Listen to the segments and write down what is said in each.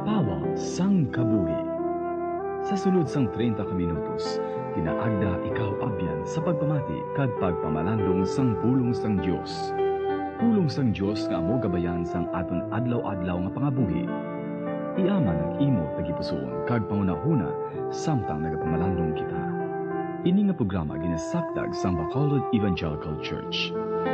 Pawa sang kabuhi. Sa sulod sang 30 ka minutos, kinaagda ikaw abyan sa pagpamati kag pagpamalandong sang pulong sang Dios. Pulong sang Dios nga amo gabayan sang aton adlaw-adlaw nga pangabuhi. Iaman ang imo tagipusoon kag pangunahuna samtang nagapamalandong kita. Ini nga programa ginasakdag sang Bacolod Evangelical Church.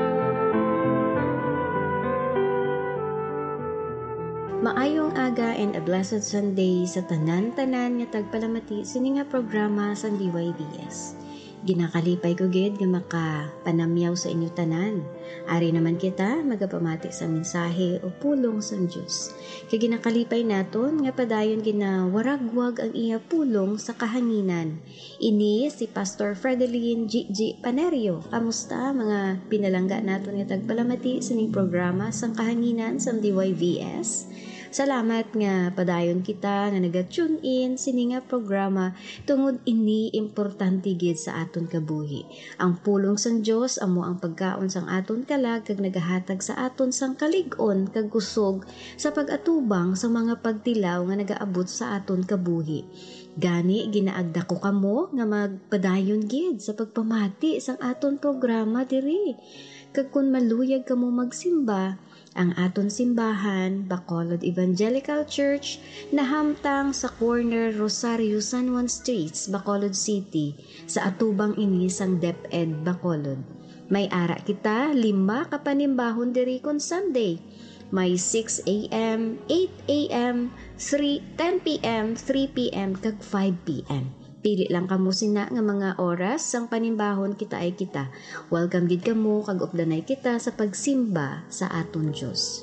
Maayong aga and a blessed Sunday sa tanan-tanan nga tagpalamati sini nga programa sa DYBS. Ginakalipay ko gid nga makapanamyaw sa inyo tanan. Ari naman kita magapamati sa mensahe o pulong sa Dios. Kay ginakalipay naton nga padayon ginawaragwag ang iya pulong sa kahanginan. Ini si Pastor Fredeline G. Panerio. Kamusta mga pinalangga naton nga tagpalamati sining programa sang kahanginan sa DYBS? Salamat nga padayon kita nga naga-tune in sini nga programa tungod ini importante gid sa aton kabuhi. Ang pulong sang Dios amo ang pagkaon sang aton kalag kag nagahatag sa aton sang kalig-on kag kusog sa pag-atubang sa mga pagtilaw nga nagaabot sa aton kabuhi. Gani ginaagda ko kamo nga magpadayon gid sa pagpamati sang aton programa diri. Kag kun maluyag kamo magsimba, ang aton simbahan, Bacolod Evangelical Church, nahamtang sa corner Rosario San Juan Streets, Bacolod City, sa atubang ini sang DepEd Bacolod. May ara kita 5 ka panimbahon diri kon Sunday. May 6 a.m., 8 a.m., 10 p.m., 3 p.m., kag 5 p.m. Pili lang kamo sina nga mga oras sang panimbahon kita ay kita. Welcome gid kamo kag updanay kita sa pagsimba sa aton Dios.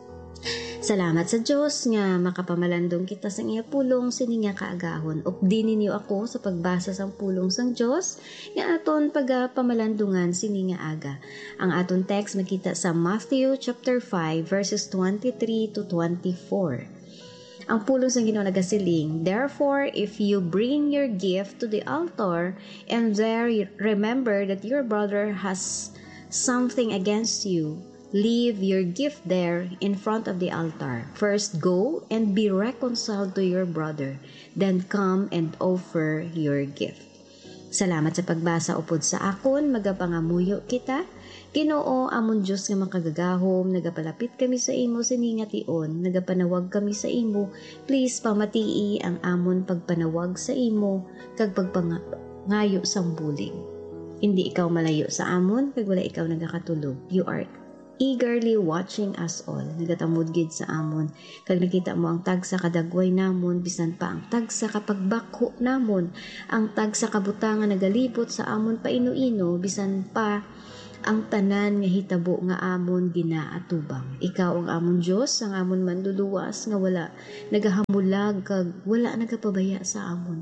Salamat sa Dios nga makapamalandong kita sa iya pulong sini nga kaagahon. Updini niyo ako sa pagbasa sang pulong sang Dios nga aton pagapamalandungan sini nga aga. Ang aton text makita sa Matthew chapter 5 verses 23 to 24. Ang pulong sa Ginoo nagasiling, "Therefore, if you bring your gift to the altar, and there remember that your brother has something against you, leave your gift there in front of the altar. First go and be reconciled to your brother, then come and offer your gift." Salamat sa pagbasa upod sa akon, magapangamuyo kita. Ginoo amon Dios nga makagagahom, nagapalapit kami sa imo sini nga tion, nagapanawag kami sa imo. Please pamatii ang amon pagpanawag sa imo kag pagpangayo sang bulig. Hindi ikaw malayo sa amon kag wala ikaw nagakatulog. You are eagerly watching us all. Nagatamod gid sa amon kag nakita mo ang tagsa kadagway namon, bisan pa ang tagsa kapagbakho namon, ang tagsa kabutangan nagalibot sa amon paino-ino, bisan pa ang tanan nga hitabo nga amon ginaatubang. Ikaw ang amon Dios, ang amon manluluwas nga wala nagahamulag kag wala nagapabaya sa amon.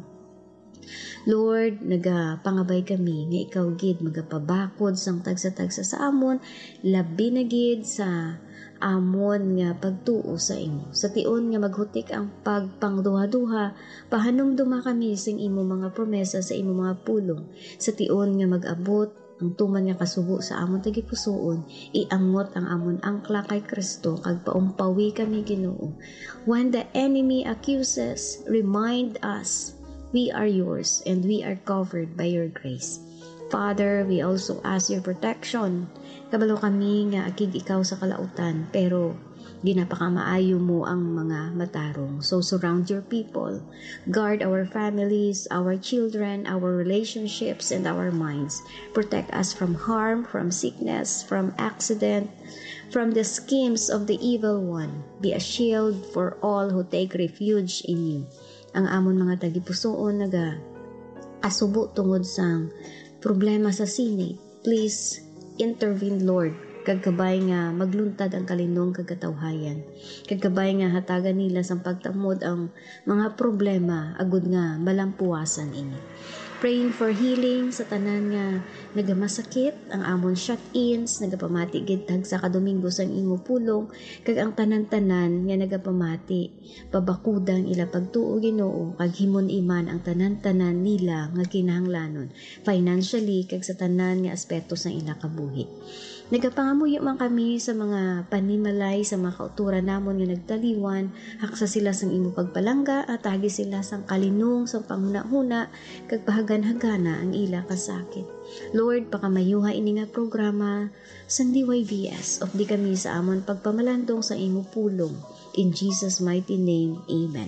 Lord, nagapangabay kami nga ikaw gid magapabakod sang tagsa-tagsa sa amon, labi na gid sa amon nga pagtuo sa imo. Sa tion nga maghutik ang pagpangduha-duha, pahanumduma kami sing imo mga promesa sa imo mga pulong. Sa tion nga mag-abot ang tuman nga kasugo sa amon tagipusoon, iangot ang amon angkla kay Kristo kag paumpawi kami Ginoo. When the enemy accuses, remind us we are yours and we are covered by your grace. Father, we also ask your protection. Kabalo kami nga akig ikaw sa kalautan, pero ginapakamaayo mo ang mga matarong. So surround your people. Guard our families, our children, our relationships, and our minds. Protect us from harm, from sickness, from accident, from the schemes of the evil one. Be a shield for all who take refuge in you. Ang amon mga tagipusoon asubo tungod sang problema sa sini. Please intervene, Lord. Kagkabay nga magluntad ang kalinong kagatawhayan. Kagkabay nga hatagan nila sang pagtamod ang mga problema agud nga malampuasan ini. Praying for healing sa tanan nga nagamasakit ang amon shut-ins, nagapamati gitag sa kadomingo sang imo pulong, kag ang tanan-tanan nga nagapamati. Pabakudang ila pagtuo Ginoo, kag himon iman ang tanan-tanan nila nga kinahanglanon, financially kag sa tanan nga aspeto sang ila kabuhi. Nagapangamuyo man kami sa mga panimalay sa mga kauturan namon nga nagtaliwan, haksa sila sang imo pagpalangga at agi sila sang kalinong sang panghuna-huna kag pahagan-hagana ang ila kasakit. Lord, pakamayuha ini nga programa sang DYBS of di kami sa amon pagpamalandong sa imo pulong. In Jesus mighty name, Amen.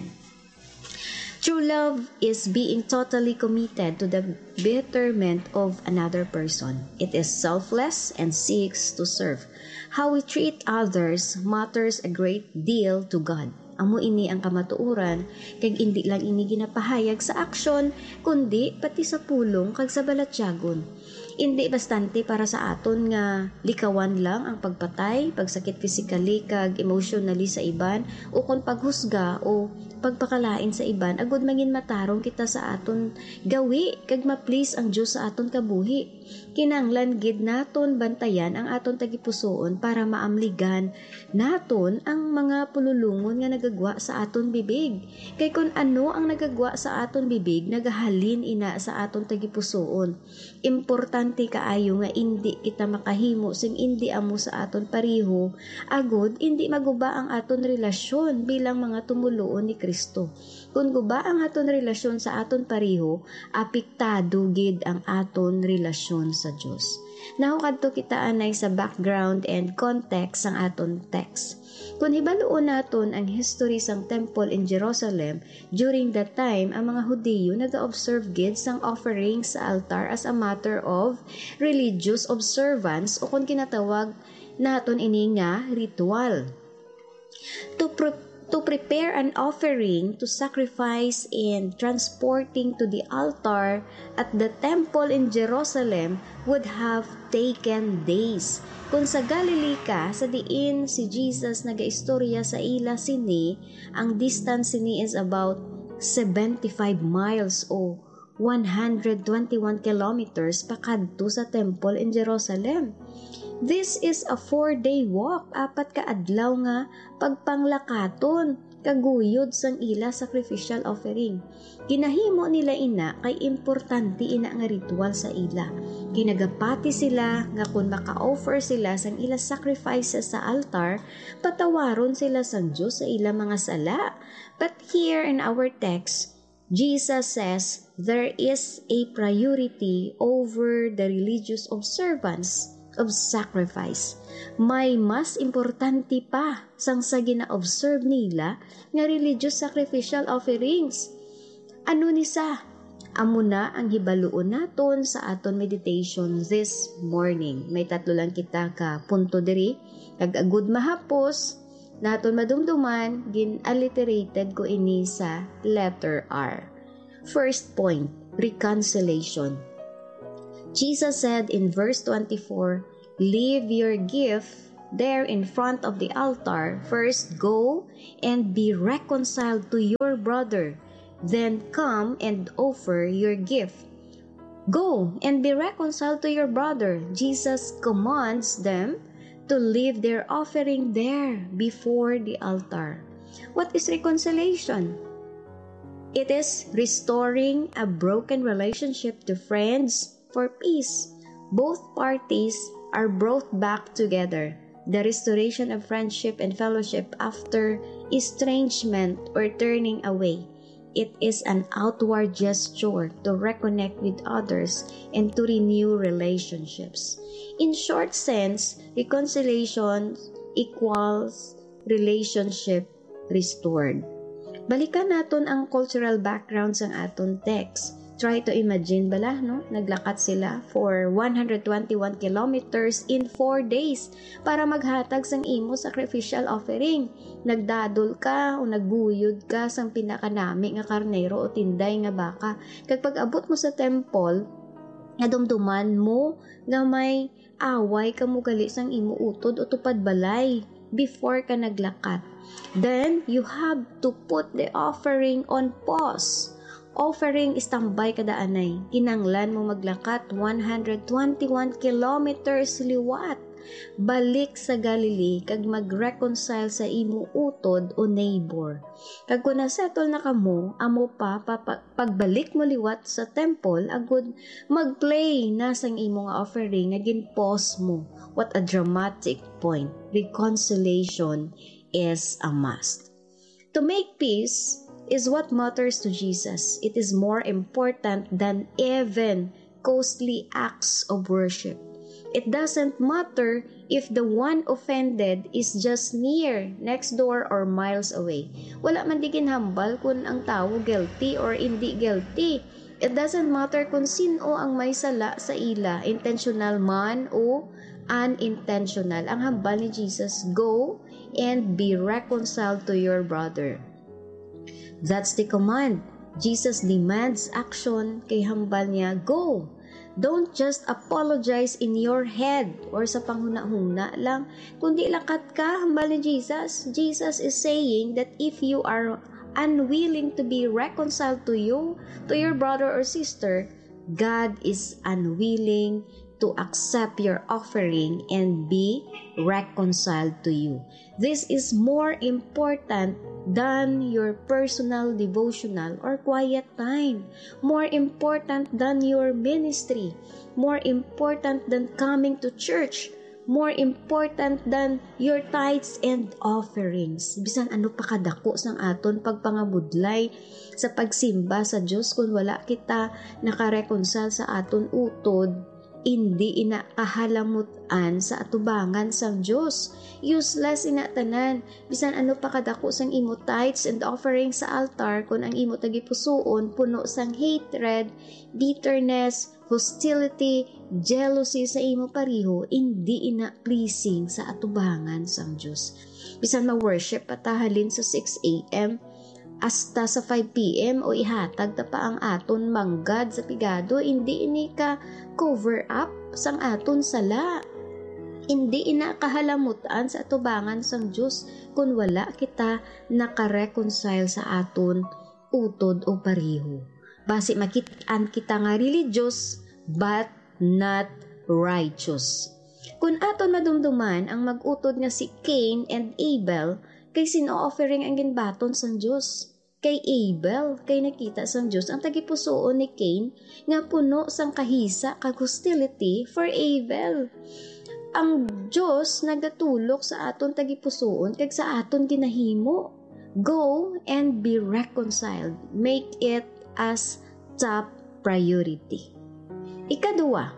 True love is being totally committed to the betterment of another person. It is selfless and seeks to serve. How we treat others matters a great deal to God. Amo ini ang kamatuoran, kag hindi lang ini ginapahayag sa aksyon, kundi pati sa pulong kag sa balatyagon. Hindi bastante para sa aton nga likawan lang ang pagpatay, pagsakit physically kag emotionally sa iban, o kung paghusga o pagpakalain sa iban, agud mangin matarong kita sa aton gawi kag ma-please ang Dios sa aton kabuhi. Kinanglan gid naton bantayan ang aton tagipusoon para maamligan naton ang mga pululungon nga nagagwa sa aton bibig. Kay kun ano ang nagagwa sa aton bibig, nagahalin ina sa aton tagipusoon. Importante kaayo nga indi kita makahimo sing indi amo sa aton pariho, agud indi maguba ang aton relasyon bilang mga tumuluon ni Kristo. Kung guba ang aton relasyon sa aton pariho, apektado gid ang aton relasyon sa Dios. Now kadto kita anay sa background and context sang aton text. Kung hibaluon naton ang history sang temple in Jerusalem, during that time ang mga Hudiyo naga-observe gid sang offerings sa altar as a matter of religious observance o kung kinatawag naton ini nga ritual. To prepare an offering to sacrifice and transporting to the altar at the temple in Jerusalem would have taken days. Kung sa Galilee ka, sa diin si Jesus nagaistorya sa ila sini, ang distance sini is about 75 miles o 121 kilometers pakadto sa temple in Jerusalem. This is a 4-day walk, 4 ka adlaw nga pagpanglakaton, kaguyod sang ila sacrificial offering. Ginahimo nila ina kay importante ina nga ritual sa ila. Kinagapati sila nga kung maka-offer sila sang ila sacrifices sa altar, patawaron sila sang Dios sa ila mga sala. But here in our text, Jesus says there is a priority over the religious observance of sacrifice. May mas importante pa sang sa gina-observe nila nga religious sacrificial offerings. Ano ni sa? Amo na ang hibaluon naton sa aton meditation this morning. May tatlo lang kita ka punto diri, kag agud mahapos naton madumduman, gin-alliterated ko ini sa letter R. First point, reconciliation. Jesus said in verse 24, "Leave your gift there in front of the altar. First go and be reconciled to your brother. Then come and offer your gift." Go and be reconciled to your brother. Jesus commands them to leave their offering there before the altar. What is reconciliation? It is restoring a broken relationship to friends for peace. Both parties are brought back together. The restoration of friendship and fellowship after estrangement or turning away. It is an outward gesture to reconnect with others and to renew relationships. In short sense, reconciliation equals relationship restored. Balikan naton ang cultural background sang aton text. Try to imagine bala, no? Naglakat sila for 121 kilometers in 4 days para maghatag sang imo sacrificial offering. Nagdadol ka o nagguyod ka sang pinakanami nga karnero o tinday nga baka. Kag pag-abot mo sa temple, nadumduman mo nga may away ka mo gali sang imo utod o tupad balay before ka naglakat. Then, you have to put the offering on pause offering istambay kada anay. Kinanglan mo maglakat 121 kilometers liwat. Balik sa Galilee kag mag-reconcile sa imo utod o neighbor. Kag kung nasettle na kamo, amo pa pagbalik mo liwat sa temple, agud mag-play na sang imong offering nga ginpause mo. What a dramatic point. Reconciliation is a must. To make peace is what matters to Jesus. It is more important than even costly acts of worship. It doesn't matter if the one offended is just near, next door, or miles away. Wala man di ginhambal kung ang tao guilty or hindi guilty. It doesn't matter kung sino ang may sala sa ila, intentional man o unintentional. Ang hambal ni Jesus, go and be reconciled to your brother. That's the command. Jesus demands action, kay hambal niya, go. Don't just apologize in your head or sa panghuna-huna lang. Kundi lakat ka, hambal ni Jesus. Jesus is saying that if you are unwilling to be reconciled to you, to your brother or sister, God is unwilling to accept your offering and be reconciled to you. This is more important than your personal devotional or quiet time, more important than your ministry, more important than coming to church, more important than your tithes and offerings. Bisan ano pa kadako sang aton pagpangabudlay sa pagsimba sa Dios kung wala kita nakareconcile sa aton utod, hindi ina kahalamutan sa atubangan sang Dios. Useless ina tanan. Bisan ano pa kadako sang imo tithes and offerings sa altar kung ang imo tagipusoon puno sang hatred, bitterness, hostility, jealousy sa imo pariho, hindi ina pleasing sa atubangan sang Dios. Bisan ma-worship patahalin sa 6 a.m. hasta sa 5 p.m. o ihatag ta pa ang aton manggad sa pigado, hindi ini ka cover up sang aton sala. Hindi ina kahalamutan sa atubangan sang Dios kung wala kita naka-reconcile sa aton utod o pariho. Basi makitaan kita nga religious but not righteous. Kung aton madumduman ang mag-utod nga si Cain and Abel, kay sino-offering ang ginbaton sang Dios? Kay Abel, kay nakita sang Dios ang tagipusoon ni Cain nga puno sang kahisa kag hostility for Abel. Ang Dios nagatulok sa aton tagipusoon kag sa aton ginahimo. Go and be reconciled. Make it as top priority. Ikaduwa,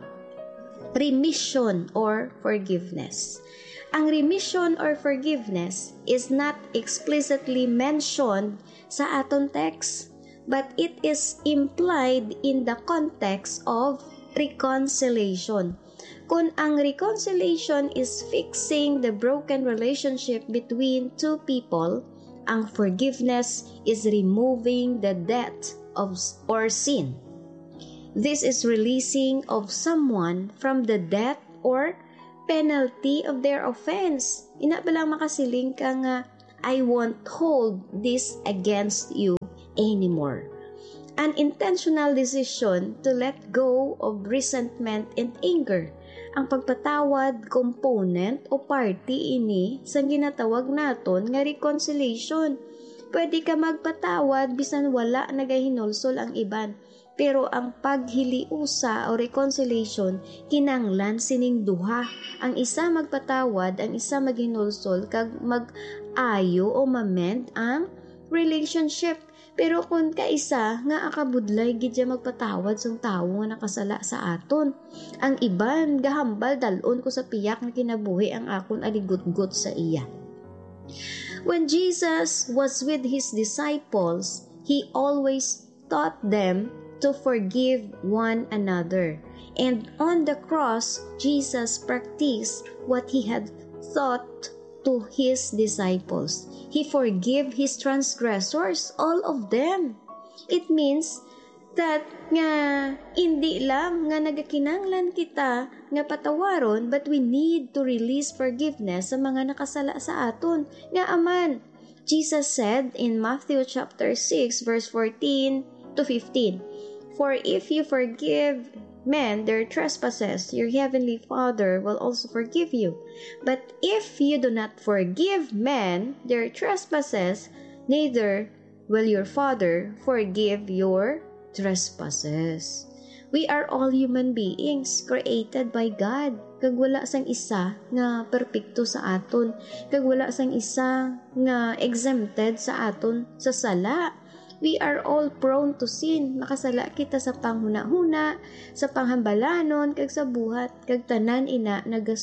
remission or forgiveness. Ang remission or forgiveness is not explicitly mentioned sa aton text, but it is implied in the context of reconciliation. Kung ang reconciliation is fixing the broken relationship between two people, ang forgiveness is removing the debt of or sin. This is releasing of someone from the debt or penalty of their offense. Ina ba lang makasiling ka nga, I won't hold this against you anymore. An intentional decision to let go of resentment and anger. Ang pagpatawad component o party ini sa ginatawag naton nga reconciliation. Pwede ka magpatawad bisan wala nagahinulsol ang iban. Pero ang paghiliusa o reconciliation, kinanglan sining duha. Ang isa magpatawad, ang isa maghinulsol, kag mag-ayo o mamend ang relationship. Pero kung kaisa nga akabudlay gidya magpatawad sang tawo nga nakasala sa aton, ang iban gahambal dalon ko sa piyak nga kinabuhi ang akon aligutgut sa iya. When Jesus was with his disciples, he always taught them to forgive one another. And on the cross, Jesus practiced what he had taught to his disciples. He forgave his transgressors, all of them. It means that nga hindi lang nga nagakinanglan kita nga patawaron, but we need to release forgiveness sa mga nakasala sa aton. Nga aman, Jesus said in Matthew chapter 6 verse 14, to 15. For if you forgive men their trespasses, your heavenly Father will also forgive you. But if you do not forgive men their trespasses, neither will your Father forgive your trespasses. We are all human beings created by God. Kag wala sang isa nga perpekto sa aton. Kag wala sang isa nga exempted sa aton sa sala. We are all prone to sin. Makasala kita sa panghuna-huna, sa panghambalanon, kag sa buhat, kag tanan ina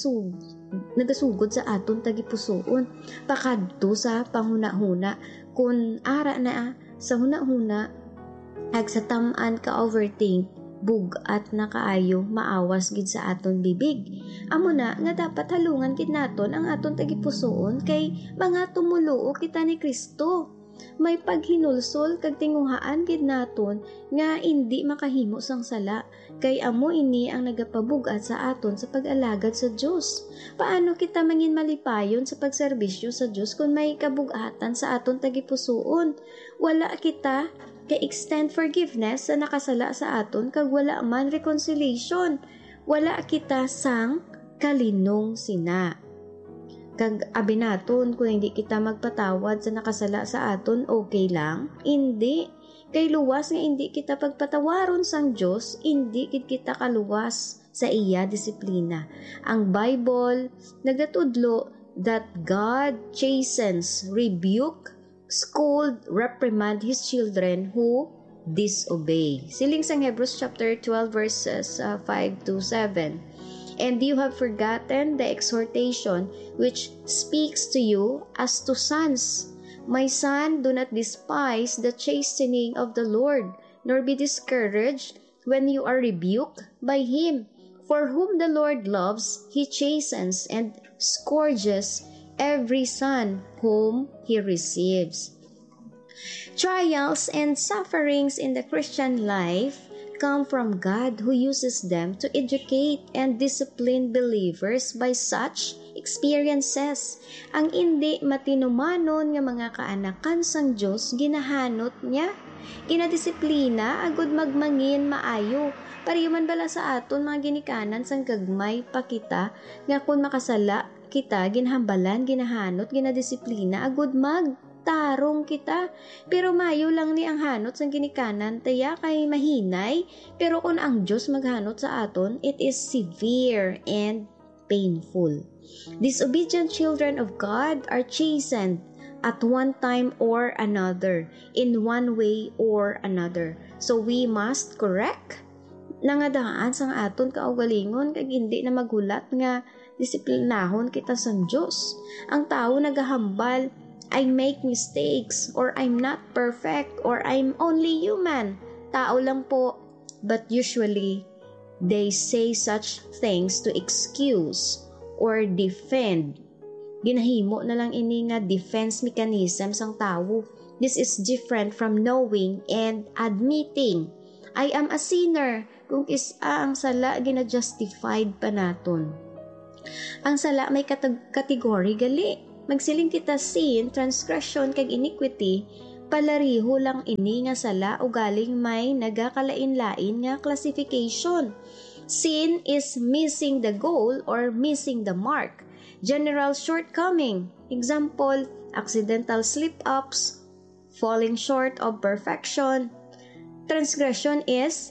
nagasugod sa aton tagipusoon. Pakadto sa panghuna-huna. Kung ara na sa huna-huna, ag sa tamaan ka overthink, bugat na kaayo maawas gid sa aton bibig. Amo na nga dapat halungan gid naton ang aton tagipusoon kay mga tumuluo kita ni Kristo. May paghinulsol kag tinguhaan gid naton nga indi makahimo sang sala kay amo ini ang nagapabugat sa aton sa pag-alagad sa Dios. Paano kita mangin malipayon sa pagserbisyo sa Dios kung may kabugatan sa aton tagipusoon? Wala kita kay extend forgiveness sa nakasala sa aton kag wala man reconciliation. Wala kita sang kalinong sina. Kag abi naton kung hindi kita magpatawad sa nakasala sa aton, okay lang? Hindi. Kay luwas nga hindi kita pagpatawaron sang Dios, hindi kita kaluwas sa iya disiplina. Ang Bible nagatudlo that God chastens, rebuke, scold, reprimand His children who disobey. Siling sang Hebrews chapter 12 verses 5 to 7. And you have forgotten the exhortation which speaks to you as to sons. My son, do not despise the chastening of the Lord, nor be discouraged when you are rebuked by Him. For whom the Lord loves, He chastens and scourges every son whom He receives. Trials and sufferings in the Christian life come from God who uses them to educate and discipline believers by such experiences. Ang hindi matinumanon nga mga kaanakan sang Dios ginahanot niya, ginadisiplina agud magmangin maayo. Pariman bala sa aton mga ginikanan sang gagmay pa kita nga kun makasala kita ginhambalan, ginahanot, ginadisiplina agud tarong kita. Pero mayo lang ni ang hanot sang ginikanan taya kay mahinay. Pero kung ang Diyos maghanot sa aton, it is severe and painful. Disobedient children of God are chastened at one time or another, in one way or another. So we must correct nangadaan sang aton kaugalingon kag hindi na magulat nga disiplinahon kita sang Diyos. Ang tao nagahambal, I make mistakes, or I'm not perfect, or I'm only human. Tao lang po. But usually, they say such things to excuse or defend. Ginahimo na lang ini nga defense mechanism sang tao. This is different from knowing and admitting, I am a sinner. Kung isa ang sala, gina-justified pa naton. Ang sala may kategory gali. Magsiling kita sin, transgression kag iniquity, palariho lang ini nga sala o galing may nagakalain-lain nga classification. Sin is missing the goal or missing the mark. General shortcoming. Example, accidental slip-ups, falling short of perfection. Transgression is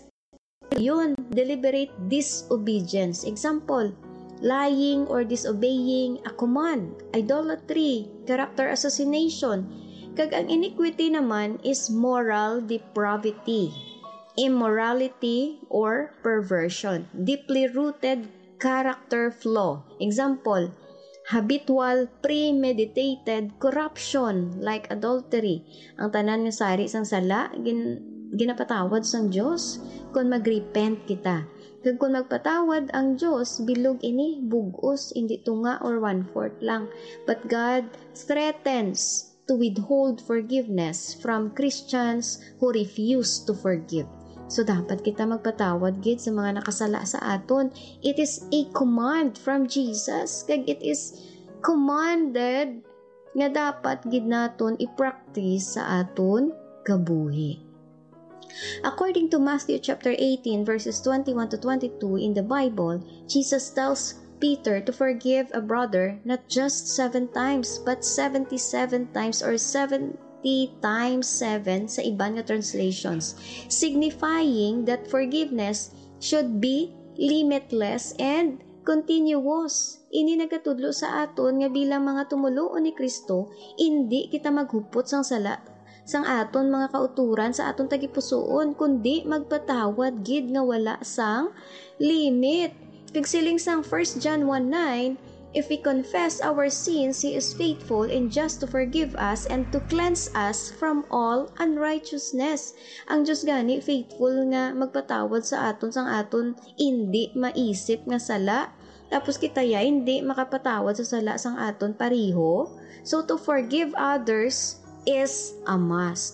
deliberate disobedience. Example, lying or disobeying a command, idolatry, character assassination. Kag ang iniquity naman is moral depravity, immorality or perversion, deeply rooted character flaw. Example, habitual premeditated corruption like adultery. Ang tanan nga sari sang sala ginapatawad sang Dios kung magrepent kita. Kag kung magpatawad ang Diyos, bilog ini, bugos, hindi tunga or 1/4 lang. But God threatens to withhold forgiveness from Christians who refuse to forgive. So dapat kita magpatawad gid sa mga nakasala sa aton. It is a command from Jesus. Kag it is commanded nga dapat gid naton i-practice sa aton kabuhi. According to Matthew chapter 18 verses 21 to 22 in the Bible, Jesus tells Peter to forgive a brother not just 7 times but 77 times or 70 times 7 sa iba nga translations, signifying that forgiveness should be limitless and continuous. Ini nagatudlo sa aton nga bilang mga tumuluon ni Kristo, hindi kita maghupot sang sala sang aton mga kauturan sa aton tagipusoon, kundi magpatawad gid nga wala sang limit. Pagsiling sang 1 John 1:9, if we confess our sins, He is faithful and just to forgive us and to cleanse us from all unrighteousness. Ang Diyos gani faithful nga magpatawad sa aton sang aton hindi maisip nga sala. Tapos kita ya hindi makapatawad sa sala sang aton pariho. So to forgive others is a must.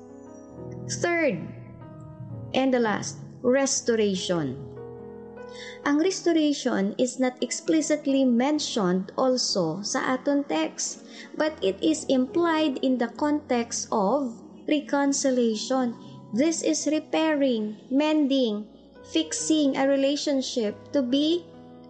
Third, and the last, restoration. Ang restoration is not explicitly mentioned also sa aton text, but it is implied in the context of reconciliation. This is repairing, mending, fixing a relationship to be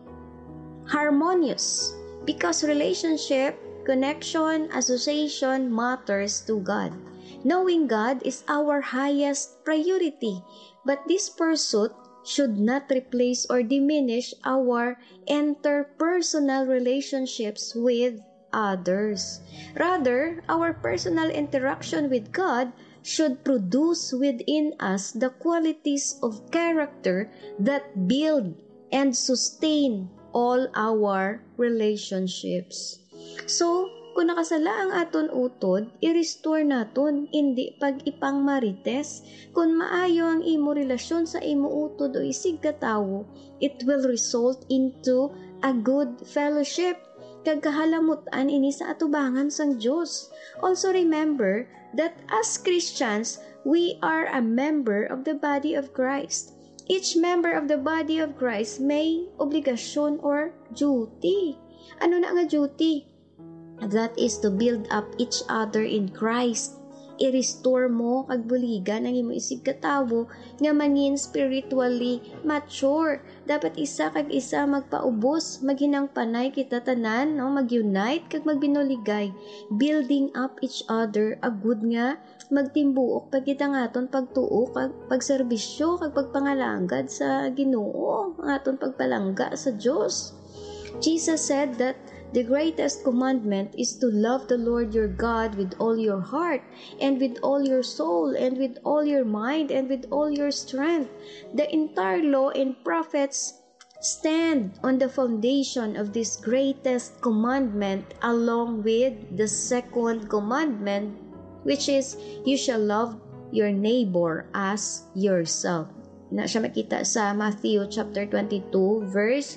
harmonious, because relationship, connection, association matters to God. Knowing God is our highest priority, but this pursuit should not replace or diminish our interpersonal relationships with others. Rather, our personal interaction with God should produce within us the qualities of character that build and sustain all our relationships. So, kung nakasala ang aton utod, i-restore naton, hindi pag ipang marites. Kung maayo ang imo relasyon sa imo utod o isig katawo, it will result into a good fellowship. Kagkahalamutan ini sa atubangan sang Diyos. Also remember that as Christians, we are a member of the body of Christ. Each member of the body of Christ may obligasyon or duty. Ano na nga duty? That is to build up each other in Christ. I-restore mo kag buligan ang imo isig katawo nga mangin spiritually mature. Dapat isa kag isa magpaubos, maghinang panay kita tanan, no? Mag-unite kag magbinuligay, building up each other, agud nga magtimbuok pag kita ngaton pagtuo kag pagserbisyo kag pagpangalangad sa Ginoo, ang aton pagpalangga sa Dios. Jesus said that the greatest commandment is to love the Lord your God with all your heart, and with all your soul, and with all your mind, and with all your strength. The entire law and prophets stand on the foundation of this greatest commandment, along with the second commandment, which is, you shall love your neighbor as yourself. Na siya makita sa Matthew chapter 22, verse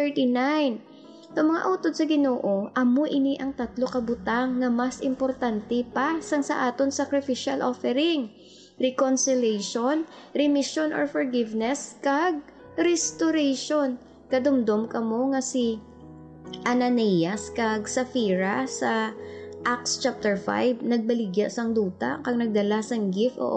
39. Sa mga utod sa Ginoo, amo ini ang 3 kabutang nga mas importante pa sang sa aton sacrificial offering: reconciliation, remission or forgiveness, kag restoration. Kadumdum kamo nga si Ananias kag Sapphira sa Acts chapter 5 nagbaligya sang duta kag nagdala sang gift o